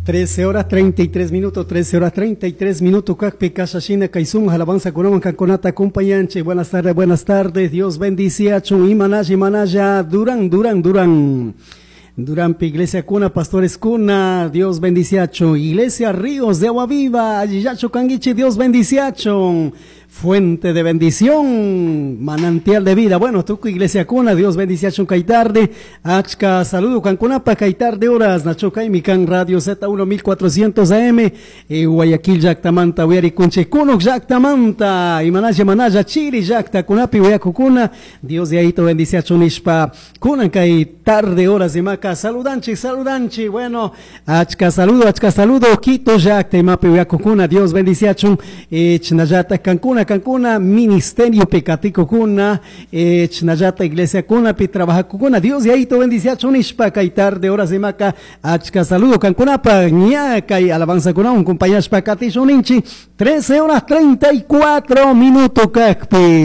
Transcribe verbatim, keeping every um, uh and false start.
trece horas treinta y tres minutos, trece horas treinta y tres minutos, Cacpe, Casashina, Kaizum, Alabanza, Kunaman, Canconata, acompañante, buenas tardes, buenas tardes, Dios bendice a Chun, Imanaya, Imanaya, Durán, Durán, Durán. Durampi, Iglesia Cuna, Pastores Cuna, Dios bendice a Chun, Iglesia Ríos de Agua Viva, Ayiyacho Canguichi, Dios bendice a Chun. Fuente de bendición, manantial de vida. Bueno, Tuco Iglesia Cuna, Dios bendice a Kaitarde, Achka, saludo, Cancunapa, Kaitarde, horas, Nachoca y Mican Radio Z uno mil cuatrocientos A M, e Guayaquil, Jactamanta, Hueri, Conche, Cuno, Jactamanta, Imanaya, Manaya, Chiri, Jacta, Cunapi, Huayacocuna, Dios de ahí te bendice a Chonishpa, Cunan, Kaitarde, horas de Maca, saludanchi, saludanchi, bueno, Achka, saludo, Achka, saludo, Quito, Jacta, Mapi, Huayacocuna, Dios bendice a Chon, Chnayata, Cancuna, Cancuna, Ministerio Pecatico Cuna, eh, Chnayata Iglesia Cuna, Pi trabaja Cuna, Dios y ahí te bendice a Chonishpa, Kaitar de horas de Maca, Achka saludo, Cancunapa, Ñaca y Alabanza Cuna, un compañero Pacati Choninchi, trece horas treinta y cuatro minutos, Cacpi.